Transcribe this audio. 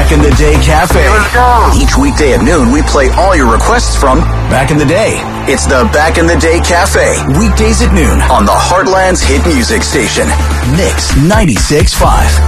Back in the Day Cafe. Let's go. Each weekday at noon, we play all your requests from Back in the Day. It's the Back in the Day Cafe. Weekdays at noon on the Heartland's hit music station, Mix 96.5.